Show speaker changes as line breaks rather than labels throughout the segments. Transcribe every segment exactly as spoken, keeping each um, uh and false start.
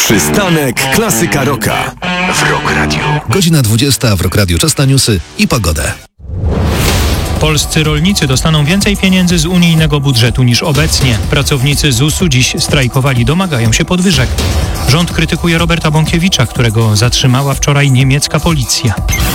Przystanek Klasyka Rocka w Rock Radio.
Godzina dwudziesta w Rock Radio. Czas na newsy i pogodę.
Polscy rolnicy dostaną więcej pieniędzy z unijnego budżetu niż obecnie. Pracownicy zusu dziś strajkowali, domagają się podwyżek. Rząd krytykuje Roberta Bąkiewicza, którego zatrzymała wczoraj niemiecka policja.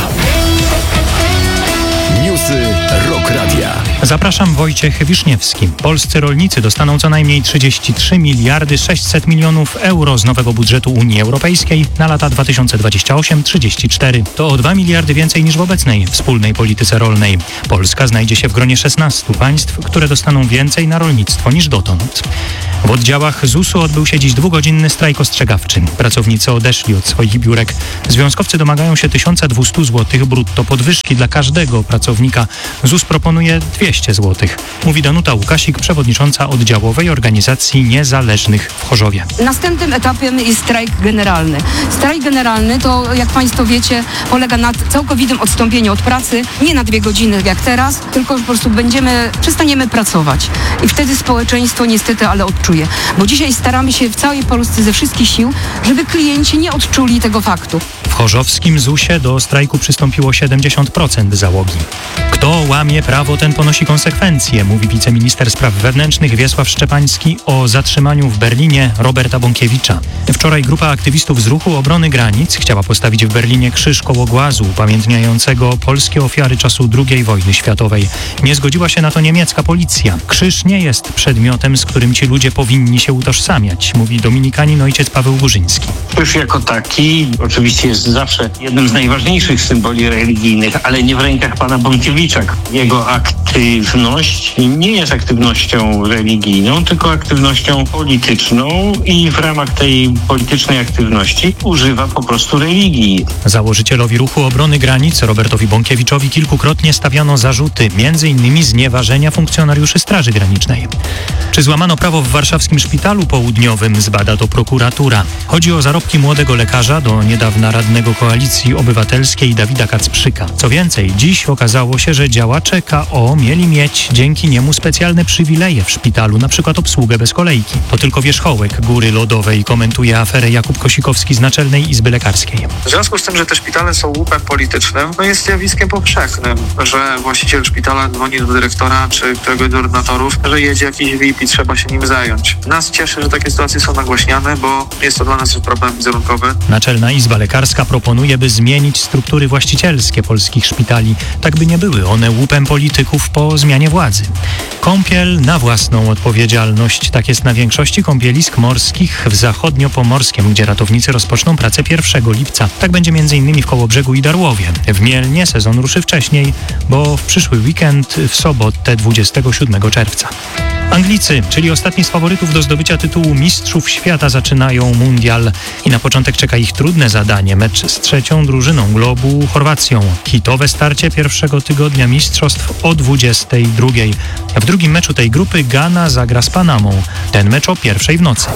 Newsy Rock Radia.
Zapraszam, Wojciech Wiszniewski. Polscy rolnicy dostaną co najmniej trzydzieści trzy miliardy sześćset milionów euro z nowego budżetu Unii Europejskiej na lata dwa tysiące dwudziesty ósmy do trzydziestego czwartego. To o dwa miliardy więcej niż w obecnej wspólnej polityce rolnej. Polska znajdzie się w gronie szesnastu państw, które dostaną więcej na rolnictwo niż dotąd. W oddziałach zusu odbył się dziś dwugodzinny strajk ostrzegawczy. Pracownicy odeszli od swoich biurek. Związkowcy domagają się tysiąc dwieście złotych brutto podwyżki dla każdego pracownika. ZUS proponuje dwieście złotych. Mówi Danuta Łukasik, przewodnicząca oddziałowej organizacji niezależnych w Chorzowie.
Następnym etapem jest strajk generalny. Strajk generalny to, jak Państwo wiecie, polega na całkowitym odstąpieniu od pracy, nie na dwie godziny jak teraz, tylko po prostu będziemy, przestaniemy pracować. I wtedy społeczeństwo niestety, ale odczuje. Bo dzisiaj staramy się w całej Polsce ze wszystkich sił, żeby klienci nie odczuli tego faktu.
W chorzowskim zusie do strajku przystąpiło siedemdziesiąt procent załogi. Kto łamie prawo, ten ponosi konsekwencje, mówi wiceminister spraw wewnętrznych Wiesław Szczepański o zatrzymaniu w Berlinie Roberta Bąkiewicza. Wczoraj grupa aktywistów z Ruchu Obrony Granic chciała postawić w Berlinie krzyż koło głazu upamiętniającego polskie ofiary czasu drugiej wojny światowej. Nie zgodziła się na to niemiecka policja. Krzyż nie jest przedmiotem, z którym ci ludzie powinni się utożsamiać, mówi dominikanin ojciec Paweł Górzyński.
Krzyż jako taki oczywiście jest zawsze jednym z najważniejszych symboli religijnych, ale nie w rękach pana Bąkiewicza. Jego aktywność nie jest aktywnością religijną, tylko aktywnością polityczną i w ramach tej politycznej aktywności używa po prostu religii.
Założycielowi Ruchu Obrony Granic Robertowi Bąkiewiczowi kilkukrotnie stawiano zarzuty, między innymi znieważenia funkcjonariuszy Straży Granicznej. Czy złamano prawo w warszawskim szpitalu południowym, zbada to prokuratura. Chodzi o zarobki młodego lekarza, do niedawna radnego Koalicji Obywatelskiej Dawida Kacprzyka. Co więcej, dziś okazało się, że działacze K O mieli mieć dzięki niemu specjalne przywileje w szpitalu, na przykład obsługę bez kolejki. To tylko wierzchołek góry lodowej, komentuje aferę Jakub Kosikowski z Naczelnej Izby Lekarskiej.
W związku z tym, że te szpitale są łupem politycznym, no jest zjawiskiem powszechnym, że właściciel szpitala dzwoni do dyrektora czy któregoś z ordynatorów, że jedzie jakiś V I P i trzeba się nim zająć. Nas cieszy, że takie sytuacje są nagłaśniane, bo jest to dla nas problem wizerunkowy.
Naczelna Izba Lekarska proponuje, by zmienić struktury właścicielskie polskich szpitali, tak by nie były one łupem polityków po zmianie władzy. Kąpiel na własną odpowiedzialność. Tak jest na większości kąpielisk morskich w zachodniopomorskiem, gdzie ratownicy rozpoczną pracę pierwszego lipca. Tak będzie między innymi w Kołobrzegu i Darłowie. W Mielnie sezon ruszy wcześniej, bo w przyszły weekend w sobotę dwudziestego siódmego czerwca. Anglicy, czyli ostatni z faworytów do zdobycia tytułu Mistrzów Świata, zaczynają mundial i na początek czeka ich trudne zadanie. Mecz z trzecią drużyną globu, Chorwacją. Hitowe starcie pierwszego tygodnia mistrzostw o dwudziestej drugiej. A w drugim meczu tej grupy Ghana zagra z Panamą. Ten mecz o pierwszej w nocy.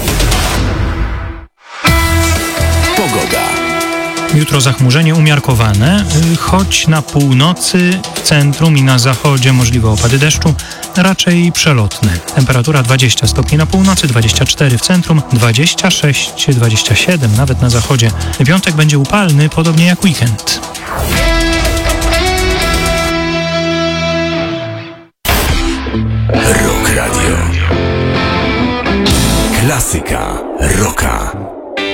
Pogoda.
Jutro zachmurzenie umiarkowane, choć na północy, w centrum i na zachodzie możliwe opady deszczu, raczej przelotne. Temperatura dwadzieścia stopni na północy, dwadzieścia cztery w centrum, dwadzieścia sześć dwadzieścia siedem nawet na zachodzie. Piątek będzie upalny, podobnie jak weekend.
Rock Radio. Klasyka Rocka.